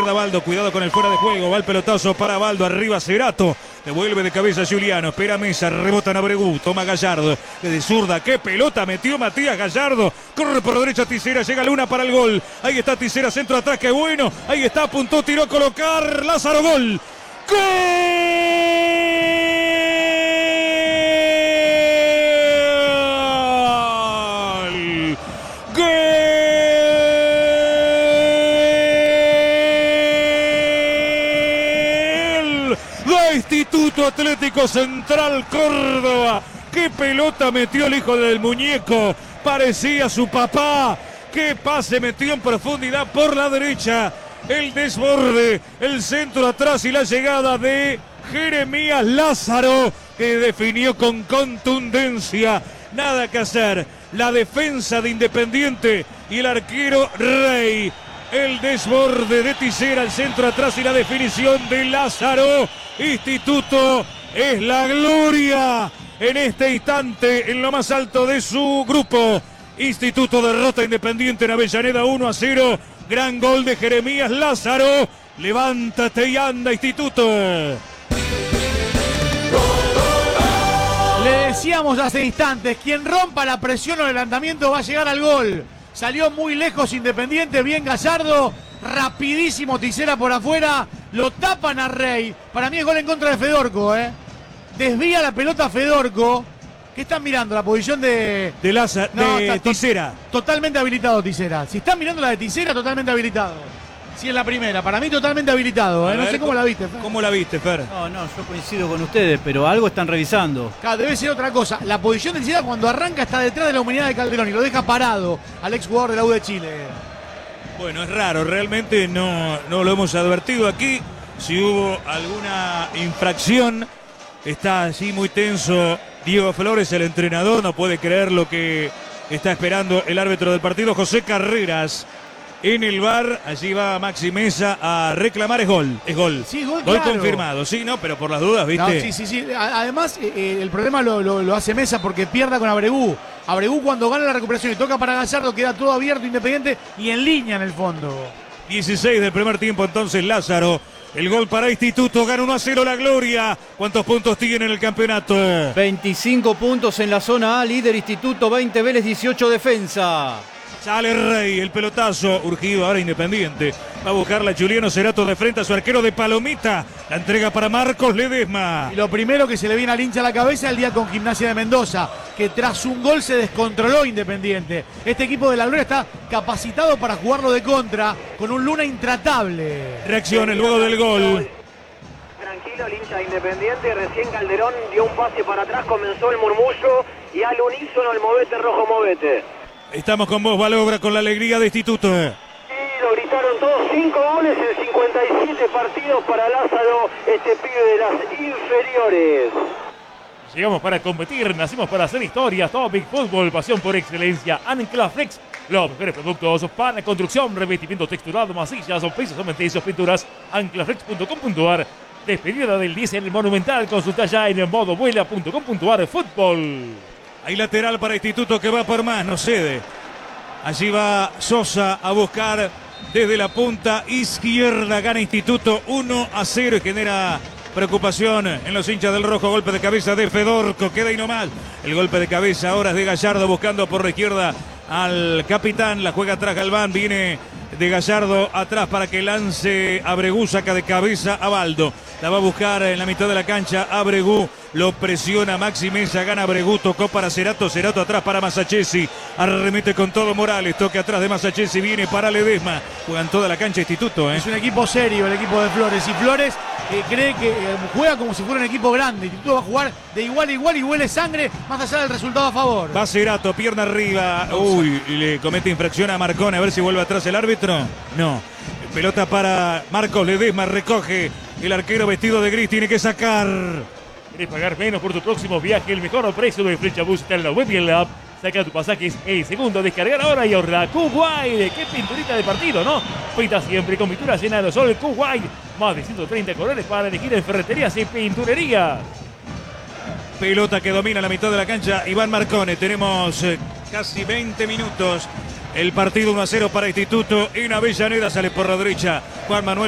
guarda Baldo, cuidado con el fuera de juego, va el pelotazo para Baldo, arriba Cerato, devuelve de cabeza Giuliano, espera Mesa, rebota en Abregu, toma Gallardo, desde zurda, qué pelota metió Matías Gallardo, corre por derecha Tisera, llega Luna para el gol, ahí está Tisera, centro atrás, qué bueno, ahí está, apuntó, tiró a colocar, Lázaro, gol, ¡gol! Instituto Atlético Central Córdoba. Qué pelota metió el hijo del muñeco. Parecía su papá. Qué pase metió en profundidad por la derecha. El desborde, el centro atrás y la llegada de Jeremías Lázaro, que definió con contundencia. Nada que hacer. La defensa de Independiente y el arquero Rey. El desborde de Tisera, el centro atrás y la definición de Lázaro. Instituto es la gloria en este instante en lo más alto de su grupo. Instituto derrota a Independiente en Avellaneda 1-0. Gran gol de Jeremías Lázaro. Levántate y anda, Instituto. Le decíamos hace instantes, quien rompa la presión o el adelantamiento va a llegar al gol. Salió muy lejos Independiente, bien Gallardo, rapidísimo Tisera por afuera, lo tapan a Rey. Para mí es gol en contra de Fedorco, Desvía la pelota Fedorco. ¿Qué están mirando? La posición de Lázaro, no, de Tisera. Totalmente habilitado Tisera. Si están mirando la de Tisera, totalmente habilitado. Sí, es la primera. Para mí totalmente habilitado. No sé cómo la viste, Fer. ¿Cómo la viste, Fer? No, yo coincido con ustedes, pero algo están revisando. Claro, debe ser otra cosa. La posición de Tisera cuando arranca está detrás de la humanidad de Calderón y lo deja parado al ex jugador de la U de Chile. Bueno, es raro. Realmente no lo hemos advertido aquí. Si hubo alguna infracción, está así muy tenso Diego Flores, el entrenador. No puede creer lo que está esperando el árbitro del partido, José Carreras. En el VAR, allí va Maxi Mesa a reclamar, es gol. Sí, gol claro. Confirmado, sí, no, pero por las dudas, ¿viste? No, sí. Además, el problema lo hace Mesa porque pierda con Abregu. Abregu cuando gana la recuperación y toca para Gallardo, queda todo abierto, Independiente y en línea en el fondo. 16 del primer tiempo, entonces Lázaro. El gol para Instituto, gana 1-0 la gloria. ¿Cuántos puntos tiene en el campeonato? 25 puntos en la zona A, líder Instituto, 20 Vélez, 18 Defensa. Sale Rey, el pelotazo, urgido ahora Independiente. Va a buscarla Giuliano Cerato de frente a su arquero de Palomita. La entrega para Marcos Ledesma. Y lo primero que se le viene al hincha a la cabeza el día con Gimnasia de Mendoza, que tras un gol se descontroló Independiente. Este equipo de la Gloria está capacitado para jugarlo de contra, con un Luna intratable. Reacciona luego del gol. Tranquilo el hincha de Independiente, recién Calderón dio un pase para atrás, comenzó el murmullo y al unísono el movete rojo, movete. Estamos con vos, Balogra, con la alegría de Instituto. Y lo gritaron todos, 5 goles en 57 partidos para Lázaro, este pibe de las inferiores. Llegamos para competir, nacimos para hacer historias, Topic Fútbol, pasión por excelencia, Anclaflex, los mejores productos para construcción, revestimiento texturado, masillas, pisos cementicios, pinturas, anclaflex.com.ar. Despedida del 10 en el Monumental, consulta ya en modovuela.com.ar. Fútbol. Hay lateral para Instituto que va por más, no cede. Allí va Sosa a buscar desde la punta izquierda. Gana Instituto 1-0 y genera preocupación en los hinchas del rojo. Golpe de cabeza de Fedorco, queda ahí nomás. El golpe de cabeza ahora es de Gallardo buscando por la izquierda al capitán. La juega atrás Galván, viene de Gallardo atrás para que lance Abregu, saca de cabeza a Baldo. La va a buscar en la mitad de la cancha Abregu, lo presiona Maxi Mesa, gana Abregu, tocó para Cerato, Cerato atrás para Masachesi, arremete con todo Morales, toque atrás de Masachesi, viene para Ledesma, juegan toda la cancha Instituto. Es un equipo serio el equipo de Flores, y Flores cree que juega como si fuera un equipo grande. Instituto va a jugar de igual a igual y huele sangre más allá del resultado a favor. Va Cerato, pierna arriba, uy, le comete infracción a Marcone, a ver si vuelve atrás el árbitro. No, pelota para Marcos Ledesma, recoge el arquero vestido de gris, tiene que sacar. ¿Querés pagar menos por tu próximo viaje? El mejor precio de Flechabús está en la web y en la app. Saca tu pasajes el segundo, descargar ahora y ahorra. Kuwait, qué pinturita de partido, ¿no? Pinta siempre con pintura llena de aerosol. Kuwait, más de 130 colores para elegir en ferreterías y pinturerías. Pelota que domina la mitad de la cancha Iván Marcone. Tenemos casi 20 minutos. El partido 1-0 para Instituto en Avellaneda, sale por la derecha Juan Manuel